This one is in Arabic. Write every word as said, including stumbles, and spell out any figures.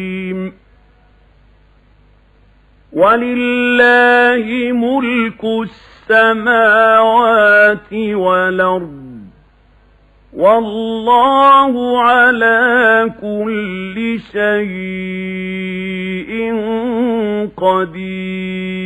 وَلِلَّهِ مُلْكُ السَّمَاوَاتِ وَالْأَرْضِ وَاللَّهُ عَلَى كُلِّ شَيْءٍ قَدِيرٌ